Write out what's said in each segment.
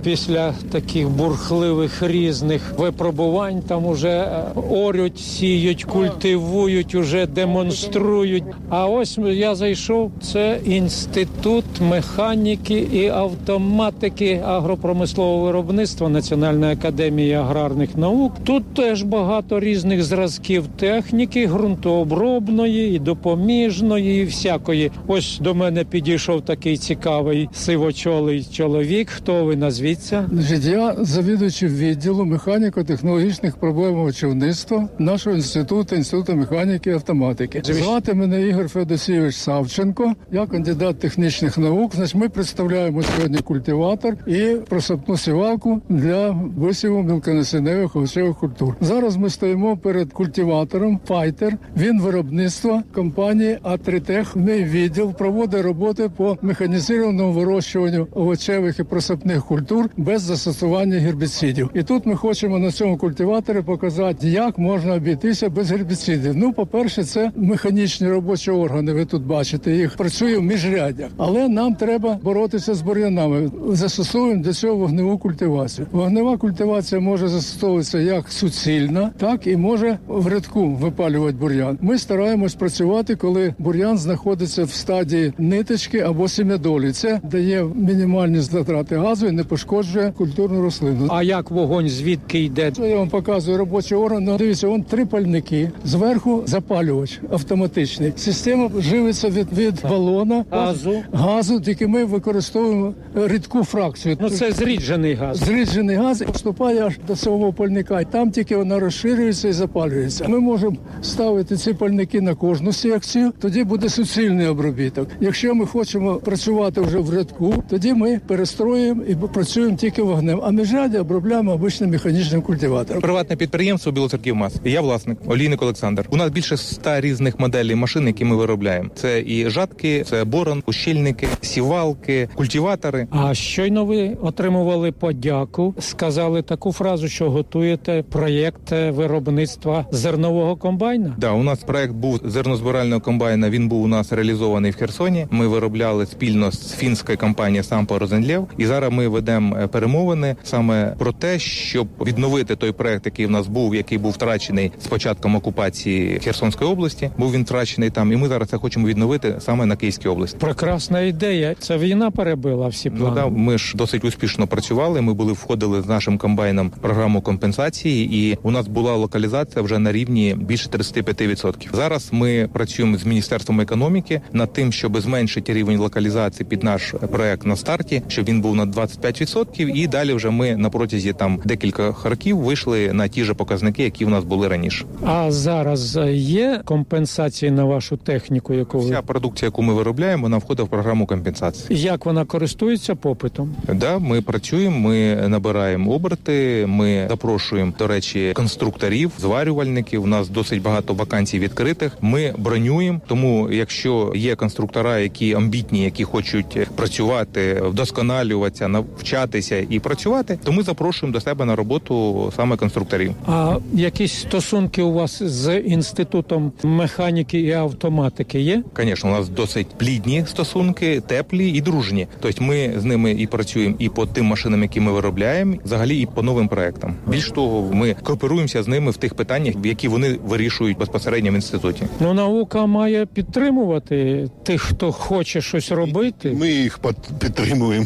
після таких бурхливих різних випробувань там уже орють, сіють, культивують, уже демонструють. А ось я зайшов, це інститут механіки і автоматики агропромислового виробництва Національної академії аграрних наук. Тут теж багато різних зразків техніки, ґрунтообробної і допоміжної, і всякої. Ось до мене підійшов такий цікавий сивочолий чоловік. Хто ви, назвіться? Я завідуючий відділу механіко-технологічних проблем очівництва нашого інституту механіки і автоматики. Звати мене Ігор Федосійович Савченко. Я кандидат технічних наук. Значить, ми представляємо сьогодні культиватор і просапну сівалку для висіву мілконасінневих овочевих культур. Зараз ми стоїмо перед культиватором «Файтер». Він виробництва компанії «Атритех». Мій відділ проводить роботи по механізованому вирощуванню овочевих і просапних культур без застосування гербіцидів. І тут ми хочемо на цьому культиваторі показати, як можна обійтися без гербіцидів. Ну, по-перше, це механічні робочі органи, ви тут бачите, їх працює в міжряддях. Але нам треба боротися з бур'янами. Застосовуємо для цього вогневу культивацію. Вогнева культивація може застосовуватися як суцільна, так і може в рядку випалювати бур'ян. Ми стараємось працювати, коли бур'ян знаходиться в стадії ниточки або сім'ядолі. Це дає мінімальні затрати газу і не пошкоджує культурну рослину. А як вогонь, звідки йде? Я вам показую робочий орган. Ну, дивіться, вон 3 пальники. Зверху запалювач автоматичний. Система живиться від балона газу, тільки ми використовуємо рідку фракцію. Ну, це зріджений газ. Зріджений газ вступає аж до самого пальника. Там тільки вона розширюється і запалюється. Ми можемо ставити ці пальники на кожну секцію, тоді буде суцільний обробіток. Якщо ми хочемо працювати вже в рядку, тоді ми перестроюємо і працюємо тільки вогнем. А міжряддя обробляємо обичним механічним культиватором. Приватне підприємство «Білоцерківмас». Я власник, Олійник Олександр. У нас більше 100 різних моделей машин, які ми виробляємо. Це і жатки, це борон, ущільники, сівалки, культиватори. А щойно ви отримували подяку, сказали таку фразу, що готуєте проєкт виробництва зернового комбайна? Да, у нас проєкт був зернозбирального комбайна, він був у нас реалізований в Херсоні. Ми виробляли спільно з фінською компанією «Сампо Розенлєв». І зараз ми ведемо перемовини саме про те, щоб відновити той проєкт, який в нас був, який був втрачений з початком окупації Херсонської області. Був він втрачений там, і ми зараз це хочемо відновити саме на Київській області. Прекрасна ідея. Це війна перебила всі плани. Ну, да, ми ж досить успішно працювали. Ми входили з нашим комбайном в програму компенсації, і у нас була локалізація вже на рівні більше 35%. Зараз ми працюємо з Міністерством економіки над тим, щоб зменшити рівень локалізації під наш проект на старті, щоб він був на 25%, і далі вже ми на протязі там декілька років вийшли на ті ж показники, які в нас були раніше. А зараз є компенсації на вашу техніку, яку ви... Вся продукція, яку ми виробляємо, вона входить в програму компенсації. Як вона користується попитом? Да, ми працюємо, ми набираємо оберти, ми запрошуємо, до речі, конструкторів, зварювальників. У нас досить багато вакансій відкритих. Ми бронюємо, тому якщо є конструктора, які амбітні, які хочуть працювати, вдосконалюватися, навчатися і працювати, то ми запрошуємо до себе на роботу саме конструкторів. А якісь стосунки у вас з Інститутом механіки і автоматики є? Звісно, у нас досить плідні стосунки, теплі і дружні. Тобто ми з ними і працюємо і по тим машинам, які ми виробляємо, взагалі і по новим проектам. Більш того, ми кооперуємося з ними в тих питаннях, які вони вирішують безпосередньо в інституті. Ну, наука має підтримувати тих, хто хоче щось робити. Ми їх підтримуємо.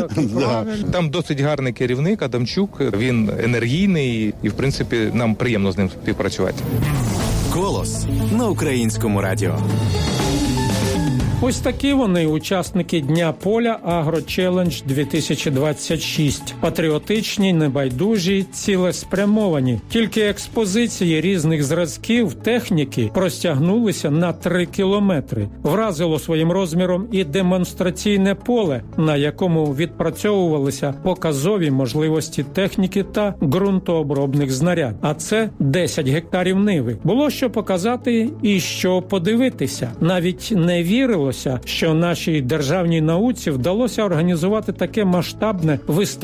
Там досить гарний керівник Адамчук, він енергійний і, в принципі, нам приємно з ним співпрацювати. «Голос» на Українському радіо. Ось такі вони, учасники Дня поля «Агрочелендж 2026». Патріотичні, небайдужі, цілеспрямовані. Тільки експозиції різних зразків техніки простягнулися на 3 кілометри. Вразило своїм розміром і демонстраційне поле, на якому відпрацьовувалися показові можливості техніки та ґрунтообробних знаряд. А це 10 гектарів ниви. Було що показати і що подивитися. Навіть не вірили, виявилося, що нашій державній науці вдалося організувати таке масштабне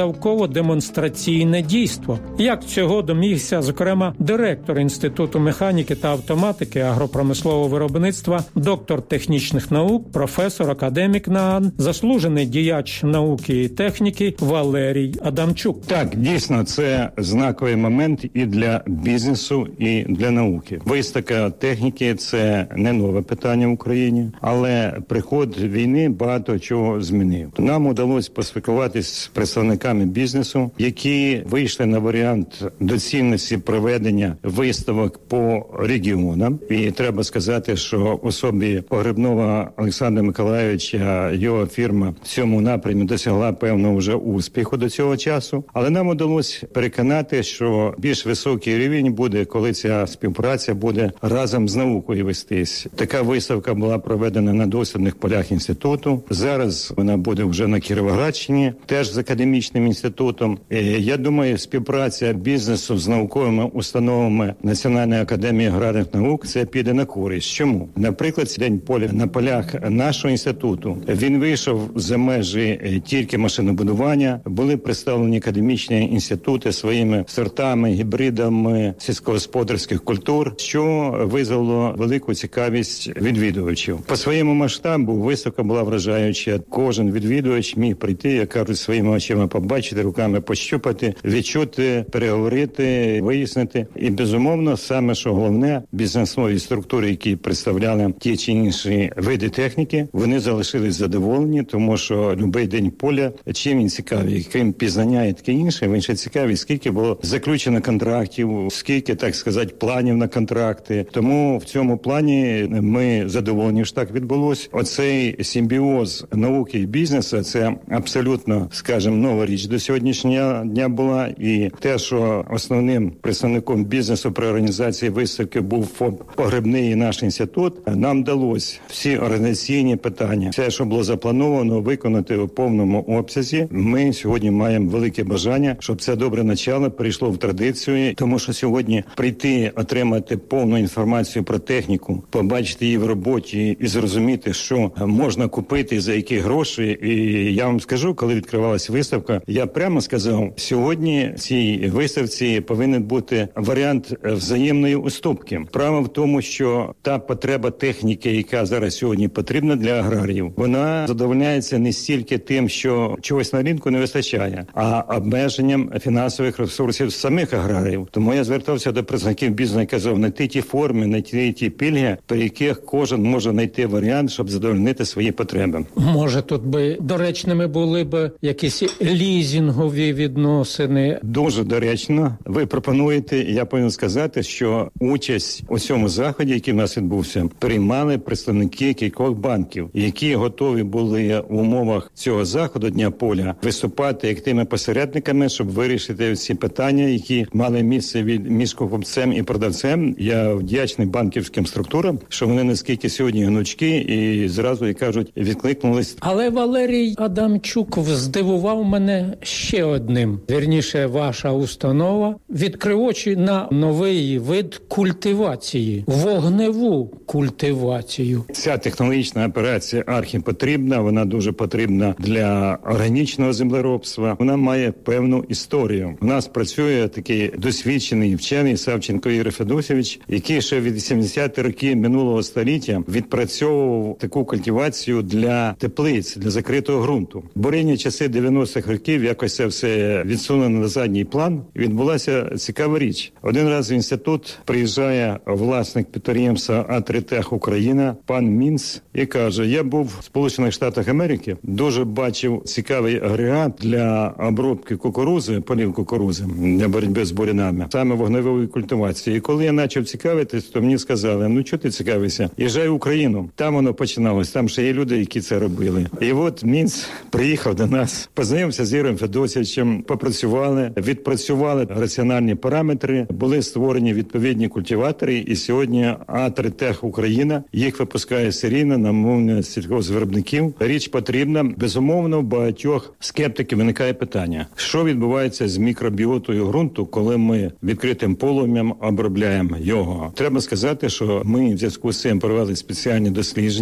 виставково-демонстраційне дійство. Як цього домігся, зокрема, директор Інституту механіки та автоматики агропромислового виробництва, доктор технічних наук, професор, академік НААН, заслужений діяч науки і техніки Валерій Адамчук. Так, дійсно, це знаковий момент і для бізнесу, і для науки. Виставка техніки – це не нове питання в Україні, але приход війни багато чого змінив. Нам удалося поспілкуватися з представниками бізнесу, які вийшли на варіант доцільності проведення виставок по регіонам. І треба сказати, що в особі Погребного Олександра Миколайовича його фірма в цьому напрямі досягла певного вже успіху до цього часу. Але нам удалося переконати, що більш високий рівень буде, коли ця співпраця буде разом з наукою вестись. Така виставка була проведена на дослідних полях інституту. Зараз вона буде вже на Кіровоградщині, теж з академічним інститутом. Я думаю, співпраця бізнесу з науковими установами Національної академії аграрних наук це піде на користь. Чому? Наприклад, День поля на полях нашого інституту. Він вийшов за межі тільки машинобудування. Були представлені академічні інститути своїми сортами, гібридами сільськогосподарських культур, що визвало велику цікавість відвідувачів. По своєму масштабу виставка була вражаюча. Кожен відвідувач міг прийти, як кажуть, своїми очима побачити, руками пощупати, відчути, переговорити, вияснити. І, безумовно, саме, що головне, бізнесові структури, які представляли ті чи інші види техніки, вони залишились задоволені, тому що любий день поля, чим він цікавий, крім пізнання і таке інше, він ще цікавий, скільки було заключено контрактів, скільки, так сказати, планів на контракти. Тому в цьому плані ми задоволені, що так відбулось. Оцей симбіоз науки і бізнесу – це абсолютно, скажімо, нова річ до сьогоднішнього дня була. І те, що основним представником бізнесу при організації виставки був ФОП «Погребний» і наш інститут, нам вдалося всі організаційні питання, все, що було заплановано, виконати у повному обсязі. Ми сьогодні маємо велике бажання, щоб це добре начало перейшло в традицію, тому що сьогодні прийти, отримати повну інформацію про техніку, побачити її в роботі і зрозуміти, що можна купити, за які гроші. І я вам скажу, коли відкривалася виставка, я прямо сказав, сьогодні в цій виставці повинен бути варіант взаємної уступки. Право в тому, що та потреба техніки, яка зараз сьогодні потрібна для аграріїв, вона задовольняється не стільки тим, що чогось на ринку не вистачає, а обмеженням фінансових ресурсів самих аграріїв. Тому я звертався до представників бізнесу і казав, знайти ті форми, знайти ті пільги, при яких кожен може знайти варіант, щоб задовольнити свої потреби. Може, тут би доречними були б якісь лізингові відносини? Дуже доречно. Ви пропонуєте, я повинен сказати, що участь у цьому заході, який в нас відбувся, приймали представники кількох банків, які готові були в умовах цього заходу Дня поля виступати як тими посередниками, щоб вирішити всі питання, які мали місце між покупцем і продавцем. Я вдячний банківським структурам, що вони наскільки сьогодні гнучкі і зразу, як кажуть, відкликнулись. Але Валерій Адамчук здивував мене ще одним. Вірніше, ваша установа відкрив очі на новий вид культивації, вогневу культивацію. Ця технологічна операція архіпотрібна, вона дуже потрібна для органічного землеробства. Вона має певну історію. У нас працює такий досвідчений вчений Савченко Ігор Федосович, який ще від 80-ті роки минулого століття відпрацьовував таку культивацію для теплиць, для закритого ґрунту. Буріння часи 90-х років якось це все відсунено на задній план. Відбулася цікава річ. Один раз в інститут приїжджає власник підприємства «Атритех Україна», пан Мінц, і каже, я був в Сполучених Штатах Америки, дуже бачив цікавий агрегат для обробки кукурузи, полів кукурузи, для боротьби з бурянами, саме вогневої культивації. І коли я почав цікавитись, то мені сказали, ну чого ти цікавишся? Їжджай в Україну. Там воно починалось, там ще є люди, які це робили. І от Мінц приїхав до нас, познайомився з Ігорем Федосовичем, попрацювали, відпрацювали раціональні параметри, були створені відповідні культиватори, і сьогодні «Атритех Україна» їх випускає серійно на мовлення сільгоспвиробників. Річ потрібна. Безумовно, в багатьох скептиків виникає питання, що відбувається з мікробіотою ґрунту, коли ми відкритим полум'ям обробляємо його. Треба сказати, що ми в зв'язку з цим провели спеціальні дослідження,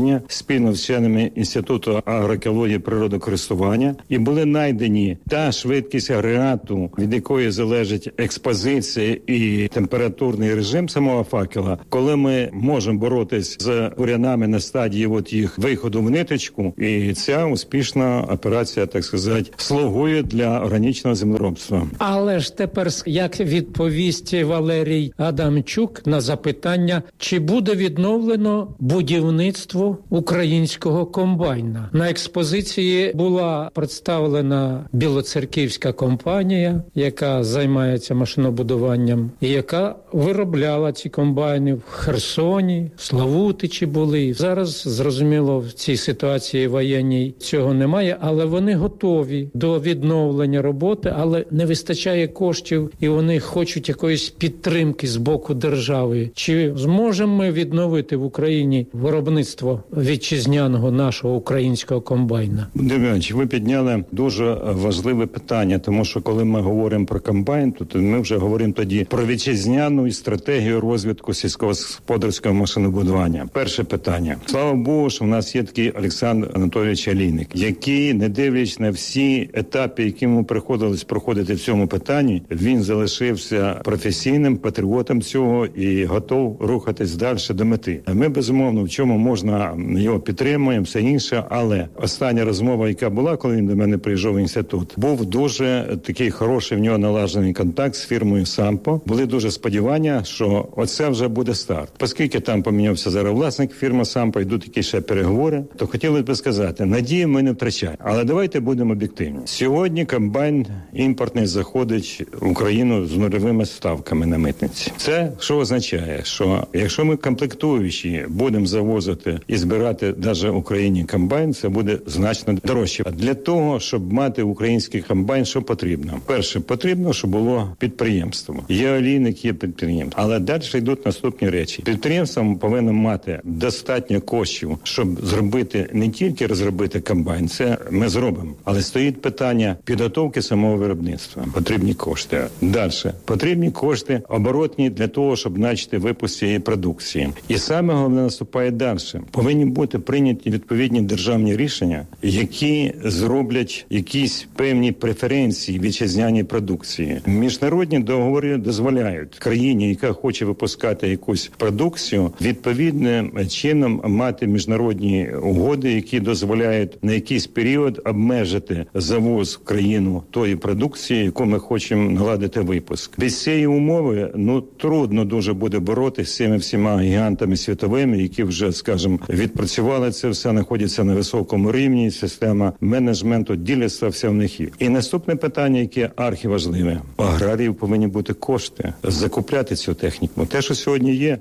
дослідження спільно з членами Інституту агроекології і природокористування, і були знайдені та швидкість агрегату, від якої залежить експозиція і температурний режим самого факела, коли ми можемо боротись з бур'янами на стадії їх виходу в ниточку, і ця успішна операція, так сказати, слугує для органічного землеробства. Але ж тепер як відповість Валерій Адамчук на запитання, чи буде відновлено будівництво українського комбайна? На експозиції була представлена білоцерківська компанія, яка займається машинобудуванням і яка виробляла ці комбайни в Херсоні, Славутичі були. Зараз, зрозуміло, в цій ситуації воєнній цього немає, але вони готові до відновлення роботи, але не вистачає коштів і вони хочуть якоїсь підтримки з боку держави. Чи зможемо ми відновити в Україні виробництво вітчизняного нашого українського комбайна? Дивіться, ви підняли дуже важливе питання, тому що коли ми говоримо про комбайн, то ми вже говоримо тоді про вітчизняну і стратегію розвитку сільськогосподарського машинобудування. Перше питання. Слава Богу, що в нас є такий Олександр Анатолійович Олійник, який, не дивлячись на всі етапи, які йому приходилось проходити в цьому питанні, він залишився професійним патріотом цього і готов рухатись далі до мети. Ми, безумовно, в чому можна його підтримуємо, все інше, але остання розмова, яка була, коли він до мене приїжджав в інститут, був дуже такий хороший в нього налажений контакт з фірмою «Сампо». Були дуже сподівання, що оце вже буде старт. Оскільки там помінявся зараз власник фірми «Сампо», йдуть такі ще переговори, то хотілося б сказати, надії ми не втрачаємо. Але давайте будемо об'єктивні. Сьогодні комбайн імпортний заходить в Україну з нульовими ставками на митниці. Це що означає? Що якщо ми комплектуючі будемо завозити і збирати навіть в Україні комбайн, це буде значно дорожче. А для того, щоб мати український комбайн, що потрібно? Перше, потрібно, щоб було підприємство. Є олійник, є підприємство. Але далі йдуть наступні речі. Підприємство повинно мати достатньо коштів, щоб зробити, не тільки розробити комбайн, це ми зробимо, але стоїть питання підготовки самого виробництва. Потрібні кошти. Далі. Потрібні кошти оборотні для того, щоб почати випуск цієї продукції. І саме головне наступає далі. Повинні бути прийняті відповідні державні рішення, які зроблять якісь певні преференції вітчизняній продукції. Міжнародні договори дозволяють країні, яка хоче випускати якусь продукцію, відповідним чином мати міжнародні угоди, які дозволяють на якийсь період обмежити завоз в країну тої продукції, яку ми хочемо наладити випуск. Без цієї умови, трудно дуже буде боротися з цими всіма гігантами світовими, які вже, скажімо, відпрацювали це все, знаходяться на високому рівні, система менеджменту, ділерства, все в них є. І наступне питання, яке архіважливе. У аграріїв повинні бути кошти закупляти цю техніку. Те, що сьогодні є,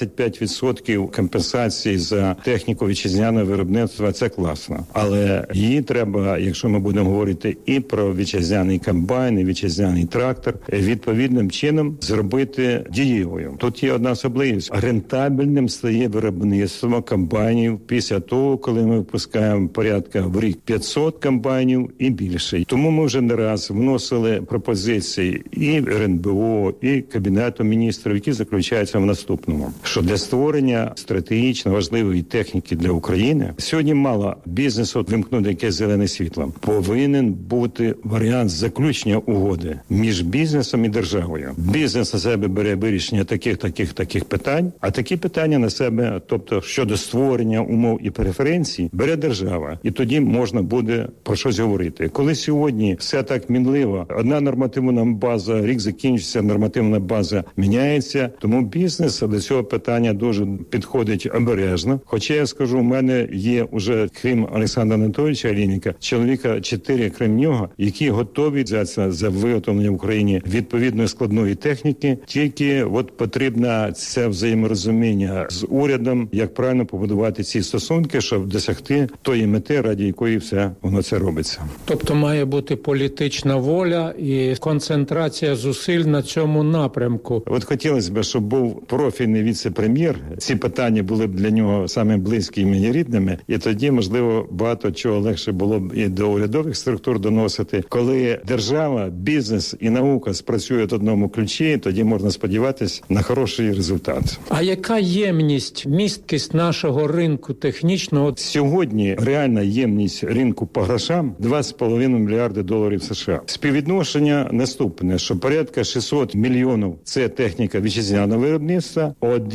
25% компенсації за техніку вітчизняного виробництва, це класно. Але її треба, якщо ми будемо говорити і про вітчизняний комбайн, і вітчизняний трактор, відповідним чином зробити дієвою. Тут є одна особливість. Рентабельним стає виробництво комбайнів після того, коли ми випускаємо порядка в рік 500 комбайнів і більше. Тому ми вже не раз вносили пропозиції і РНБО, і Кабінету міністрів, які заключаються в наступному. Що для створення стратегічно важливої техніки для України сьогодні мало бізнесу вимкнути якесь зелене світло. Повинен бути варіант заключення угоди між бізнесом і державою. Бізнес на себе бере вирішення таких питань, а такі питання на себе, тобто щодо створення умов і преференцій, бере держава. І тоді можна буде про щось говорити. Коли сьогодні все так мінливо, одна нормативна база, рік закінчиться, нормативна база міняється, тому бізнес до цього питання дуже підходить обережно. Хоча я скажу, у мене є уже, крім Олександра Анатолійовича Олійника, чоловіка 4, крім нього, які готові взятися за виготовлення в Україні відповідної складної техніки. Тільки потрібно це взаєморозуміння з урядом, як правильно побудувати ці стосунки, щоб досягти тої мети, ради якої все воно це робиться. Тобто має бути політична воля і концентрація зусиль на цьому напрямку. Хотілося б, щоб був профільний віце-прем'єр. Ці питання були б для нього саме близькі і мені рідними, і тоді, можливо, багато чого легше було б і до урядових структур доносити. Коли держава, бізнес і наука спрацюють в одному ключі, тоді можна сподіватися на хороший результат. А яка ємність, місткість нашого ринку ринку технічного. Сьогодні реальна ємність ринку по грошам 2,5 мільярди доларів США. Співвідношення наступне, що порядка 600 мільйонів – це техніка вітчизняного виробництва,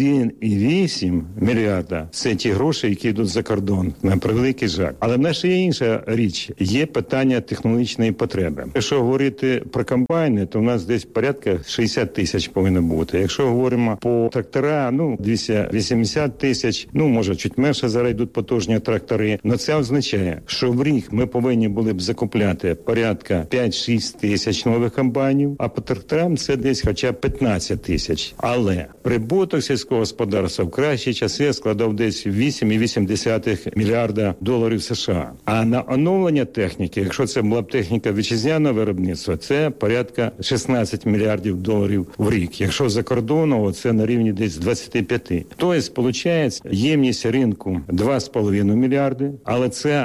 1,8 мільярда – це ті гроші, які йдуть за кордон, на превеликий жаль. Але в нас ще є інша річ, є питання технологічної потреби. Якщо говорити про комбайни, то в нас десь порядка 60 тисяч повинно бути. Якщо говоримо по трактора, 280 тисяч, може чуть менше зараз йдуть потужні трактори. Но це означає, що в рік ми повинні були б закупляти порядка 5-6 тисяч нових комбайнів, а по тракторам це десь хоча б 15 тисяч. Але прибуток сільського господарства в кращі часи складав десь 8,8 мільярда доларів США. А на оновлення техніки, якщо це була б техніка вітчизняного виробництва, це порядка 16 мільярдів доларів в рік. Якщо за кордоном, це на рівні десь 25. Тобто, виходить, ємність ринку 2,5 мільярди, але це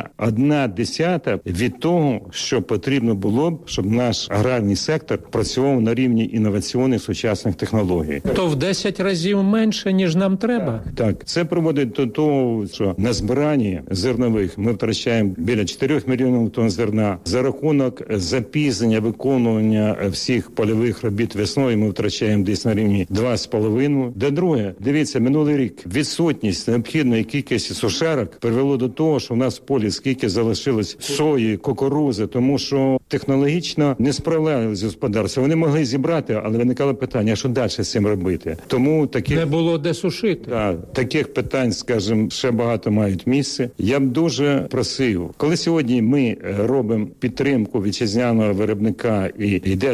1/10 від того, що потрібно було б, щоб наш аграрний сектор працював на рівні інноваційних сучасних технологій. То в 10 разів менше, ніж нам треба. Так, це приводить до того, що на збиранні зернових ми втрачаємо біля 4 мільйонів тонн зерна. За рахунок запізнення виконування всіх польових робіт весною ми втрачаємо десь на рівні 2,5. Друге, дивіться, минулий рік відсутність необхідної кількості сушарок привело до того, що в нас в полі скільки залишилось сої, кукурузи, тому що технологічно не справлялися з господарством. Вони могли зібрати, але виникало питання, а що далі з цим робити? Тому не було де сушити. Таких питань, скажімо, ще багато мають місце. Я б дуже просив, коли сьогодні ми робимо підтримку вітчизняного виробника і йде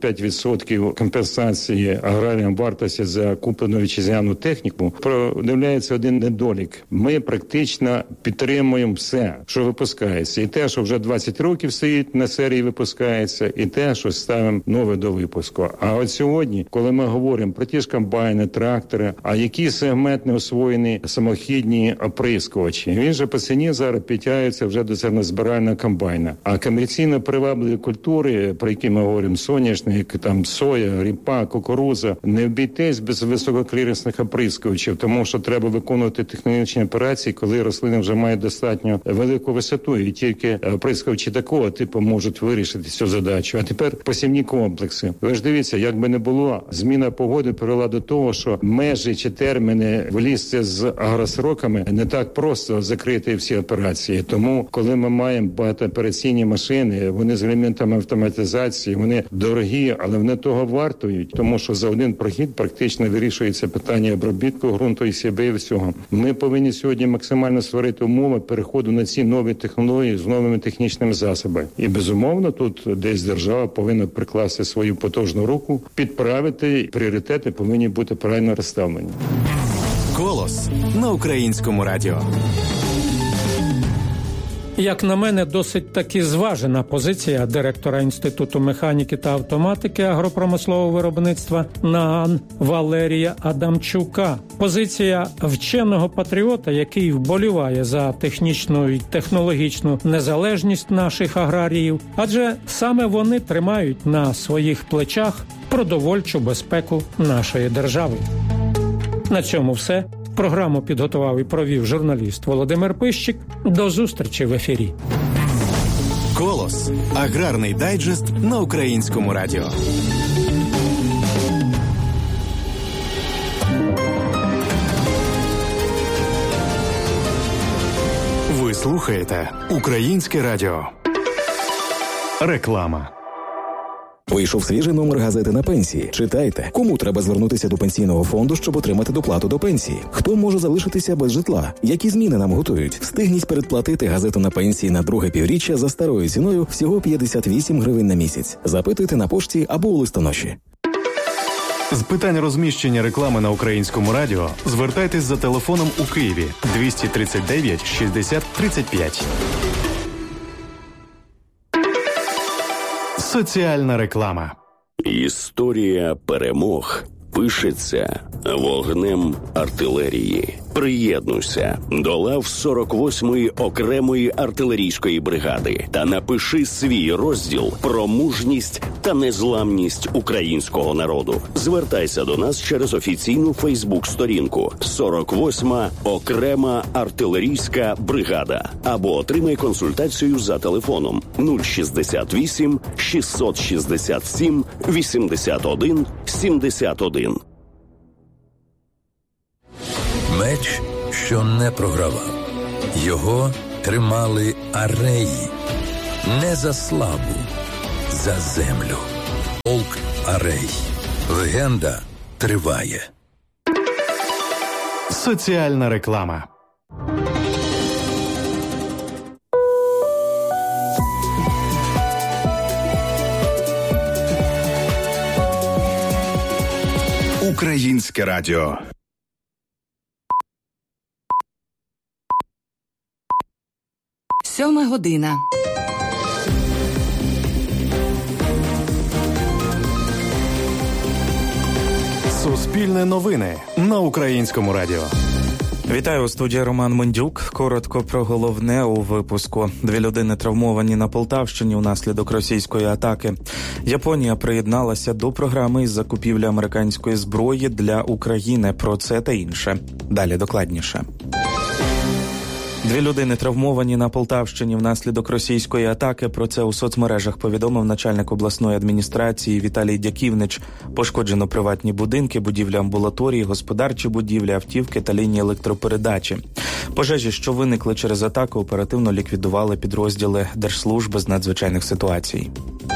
25% компенсації аграріям вартості за куплену вітчизняну техніку, продивляється один недолік. Ми практично підтримуємо все, що випускається. І те, що вже 20 років стоїть на серії, випускається, і те, що ставимо нове до випуску. А от сьогодні, коли ми говоримо про ті ж комбайни, трактори, а які сегмент не освоєні самохідні оприскувачі, він же по ціні зараз підтягується вже до зернозбирального комбайна. А комерційно привабливі культури, про які ми говоримо, соняшник, там соя, ріпа, кукуруза, не обійтись без висококлірісних оприскувачів, тому що треба виконувати технологічні операції, коли рослини вже мають достатньо велику висоту, і тільки оприскувачі такого типу можуть вирішити цю задачу. А тепер посівні комплекси. Ви ж дивіться, як би не було, зміна погоди привела до того, що межі чи терміни влізти з агросроками не так просто закрити всі операції. Тому, коли ми маємо багатоопераційні машини, вони з елементами автоматизації, вони дорогі, але вони того вартують, тому що за один прохід практично вирішується питання обробітку ґрунту і себе і всього. Ми повинні сьогодні максимально створити умови переходу на ці нові технології з новими технічними засобами. І, безумовно, тут десь держава повинна прикласти свою потужну руку, підправити, пріоритети повинні бути правильно розставлені. «Голос» на Українському радіо. Як на мене, досить таки зважена позиція директора Інституту механіки та автоматики агропромислового виробництва НААН Валерія Адамчука. Позиція вченого патріота, який вболіває за технічну і технологічну незалежність наших аграріїв, адже саме вони тримають на своїх плечах продовольчу безпеку нашої держави. На цьому все. Програму підготував і провів журналіст Володимир Пищик. До зустрічі в ефірі. «Голос» – аграрний дайджест на Українському радіо. Ви слухаєте Українське радіо. Реклама. Вийшов свіжий номер газети «На пенсії». Читайте, кому треба звернутися до пенсійного фонду, щоб отримати доплату до пенсії. Хто може залишитися без житла? Які зміни нам готують? Встигніть передплатити газету «На пенсії» на друге півріччя за старою ціною всього 58 гривень на місяць. Запитуйте на пошті або у листоноші. З питань розміщення реклами на Українському радіо звертайтесь за телефоном у Києві 239 60 35. Соціальна реклама. Історія перемог пишеться вогнем артилерії. Приєднуйся до лав 48-ї окремої артилерійської бригади та напиши свій розділ про мужність та незламність українського народу. Звертайся до нас через офіційну Фейсбук-сторінку 48-ма окрема артилерійська бригада або отримай консультацію за телефоном 068 667 81 71. Меч, що не програвав. Його тримали ареї. Не за славу, за землю. Полк Арей. Легенда триває. Соціальна реклама. Українське радіо. Сьома година. Суспільне новини на Українському радіо. Вітаю, у студії Роман Мендюк. Коротко про головне у випуску. 2 людини травмовані на Полтавщині унаслідок російської атаки. Японія приєдналася до програми із закупівлі американської зброї для України. Про це та інше. Далі докладніше. 2 людини травмовані на Полтавщині внаслідок російської атаки. Про це у соцмережах повідомив начальник обласної адміністрації Віталій Дяківнич. Пошкоджено приватні будинки, будівлі амбулаторії, господарчі будівлі, автівки та лінії електропередачі. Пожежі, що виникли через атаку, оперативно ліквідували підрозділи Держслужби з надзвичайних ситуацій.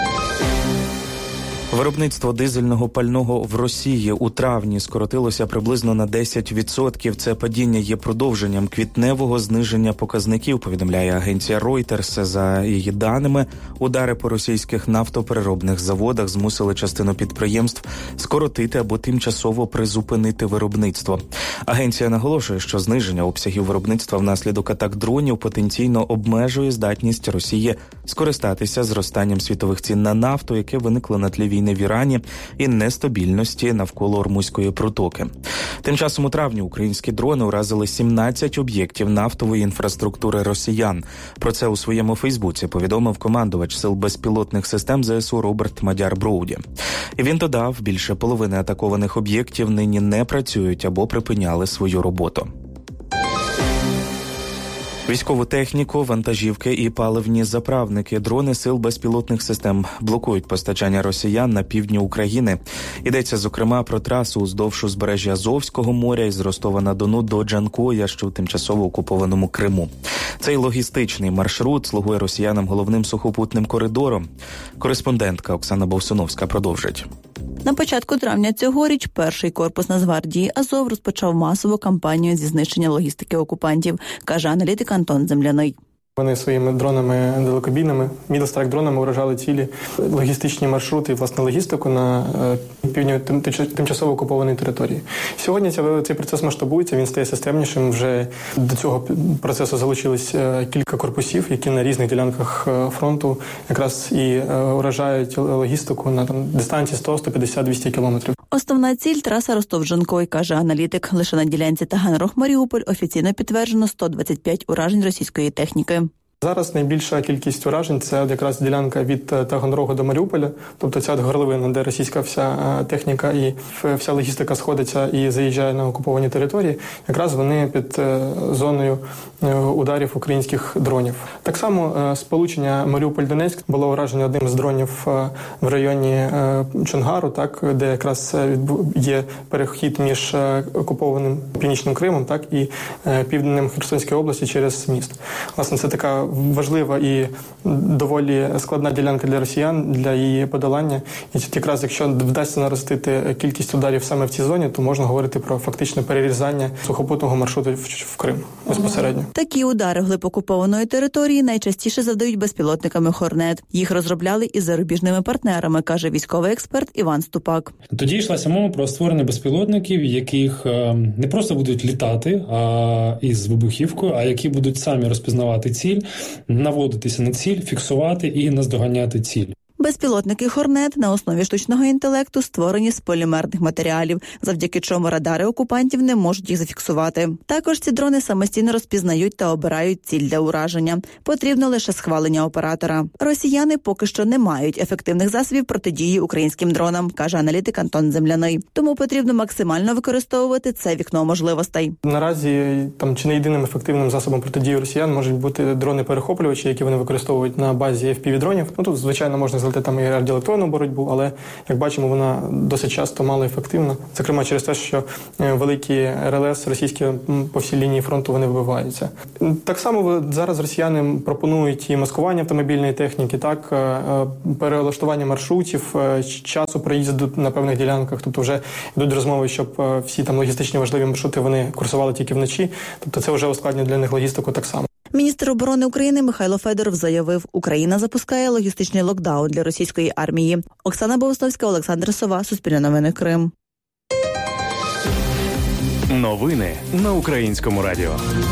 Виробництво дизельного пального в Росії у травні скоротилося приблизно на 10%. Це падіння є продовженням квітневого зниження показників, повідомляє агенція Reuters. За її даними, удари по російських нафтопереробних заводах змусили частину підприємств скоротити або тимчасово призупинити виробництво. Агенція наголошує, що зниження обсягів виробництва внаслідок атак дронів потенційно обмежує здатність Росії скористатися зростанням світових цін на нафту, яке виникло на тлі війни в Ірані і нестабільності навколо Ормузької протоки. Тим часом у травні українські дрони уразили 17 об'єктів нафтової інфраструктури росіян. Про це у своєму Фейсбуці повідомив командувач сил безпілотних систем ЗСУ Роберт Мадяр-Броуді. І він додав, більше половини атакованих об'єктів нині не працюють або припиняли свою роботу. Військову техніку, вантажівки і паливні заправники. Дрони сил безпілотних систем блокують постачання росіян на півдні України. Йдеться, зокрема, про трасу уздовж узбережжя Азовського моря із Ростова-на-Дону до Джанкоя, що в тимчасово окупованому Криму. Цей логістичний маршрут слугує росіянам головним сухопутним коридором. Кореспондентка Оксана Бовсуновська продовжить. На початку травня цьогоріч перший корпус Нацгвардії Азов розпочав масову кампанію зі знищення логістики окупантів, каже аналітик Антон Земляний. Вони своїми дронами далекобійними, мідл-страйк-дронами вражали цілі логістичні маршрути і, власне, логістику на півдні тимчасово окупованій території. Сьогодні цей процес масштабується, він стає системнішим. Вже до цього процесу залучились кілька корпусів, які на різних ділянках фронту якраз і вражають логістику на дистанції 100, 150, 200 кілометрів. Основна ціль – траса Ростов-Джанкой, каже аналітик. Лише на ділянці Таганрог-Маріуполь офіційно підтверджено 125 уражень російської техніки. Зараз найбільша кількість уражень – це якраз ділянка від Таганрогу до Маріуполя, тобто ця горловина, де російська вся техніка і вся логістика сходиться і заїжджає на окуповані території, якраз вони під зоною ударів українських дронів. Так само сполучення Маріуполь-Донецьк було уражено одним з дронів в районі Чонгару, так, де якраз є перехід між окупованим Північним Кримом, так, і південним Херсонської області через міст. Власне, це така важлива і доволі складна ділянка для росіян, для її подолання. І якраз якщо вдасться наростити кількість ударів саме в цій зоні, то можна говорити про фактичне перерізання сухопутного маршруту в Крим безпосередньо. Такі удари вглиб окупованої території найчастіше завдають безпілотниками «Хорнет». Їх розробляли із зарубіжними партнерами, каже військовий експерт Іван Ступак. Тоді йшлася мова про створення безпілотників, яких не просто будуть літати із вибухівкою, а які будуть самі розпізнавати ціль, наводитися на ціль, фіксувати і наздоганяти ціль. Безпілотники «Хорнет» на основі штучного інтелекту створені з полімерних матеріалів, завдяки чому радари окупантів не можуть їх зафіксувати. Також ці дрони самостійно розпізнають та обирають ціль для ураження. Потрібно лише схвалення оператора. Росіяни поки що не мають ефективних засобів протидії українським дронам, каже аналітик Антон Земляний. Тому потрібно максимально використовувати це вікно можливостей. Наразі чи не єдиним ефективним засобом протидії росіян можуть бути дрони-перехоплювачі, які вони використовують на базі FPV-дронів. Тут, звичайно, можна злити і радіоелектронну боротьбу, але, як бачимо, вона досить часто малоефективна. Зокрема, через те, що великі РЛС російські по всій лінії фронту вони вибиваються. Так само зараз росіяни пропонують і маскування автомобільної техніки, перелаштування маршрутів, часу проїзду на певних ділянках. Тобто вже йдуть розмови, щоб всі логістичні важливі маршрути вони курсували тільки вночі. Тобто це вже ускладнює для них логістику так само. Міністр оборони України Михайло Федоров заявив, Україна запускає логістичний локдаун для російської армії. Оксана Богуславська, Олександр Сова, Суспільне новини, Крим. Новини на Українському радіо.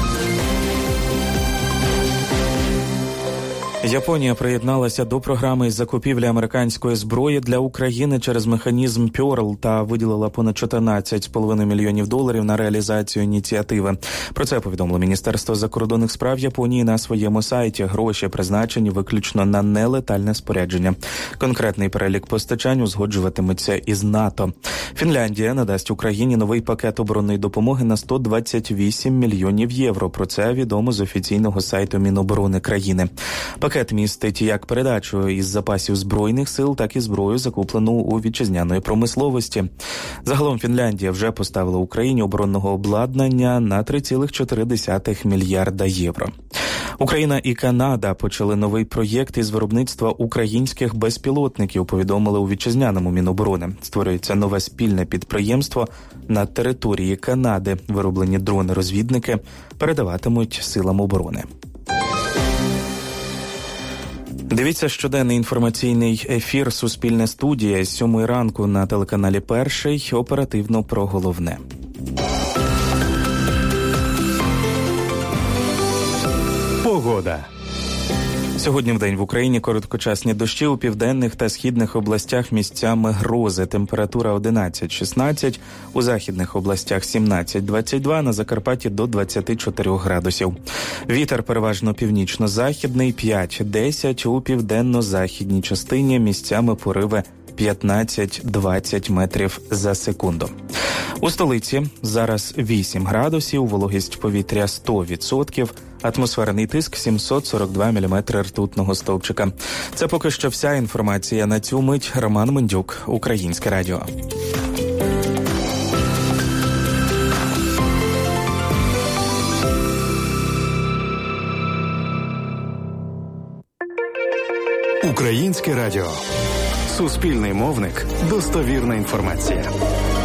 Японія приєдналася до програми із закупівлі американської зброї для України через механізм Pearl та виділила понад $14,5 мільйонів на реалізацію ініціативи. Про це повідомило Міністерство закордонних справ Японії на своєму сайті. Гроші призначені виключно на нелетальне спорядження. Конкретний перелік постачань узгоджуватиметься із НАТО. Фінляндія надасть Україні новий пакет оборонної допомоги на $128 мільйонів. Про це відомо з офіційного сайту Міноборони країни. Пакет містить як передачу із запасів Збройних сил, так і зброю, закуплену у вітчизняної промисловості. Загалом Фінляндія вже поставила Україні оборонного обладнання на $3,4 мільярда. Україна і Канада почали новий проєкт із виробництва українських безпілотників, повідомили у вітчизняному Міноборони. Створюється нове спільне підприємство на території Канади. Вироблені дрони-розвідники передаватимуть силам оборони. Дивіться щоденний інформаційний ефір «Суспільне студія» з 7 ранку на телеканалі «Перший». Оперативно про головне. Погода. Сьогодні вдень в Україні короткочасні дощі, у південних та східних областях місцями грози. Температура 11-16, у західних областях 17-22, на Закарпатті до 24 градусів. Вітер переважно північно-західний 5-10, у південно-західній частині місцями пориви 15-20 метрів за секунду. У столиці зараз 8 градусів, вологість повітря 100%, атмосферний тиск 742 мм ртутного стовпчика. Це поки що вся інформація на цю мить. Роман Мендюк, Українське радіо. Українське радіо. Суспільний мовник. Достовірна інформація.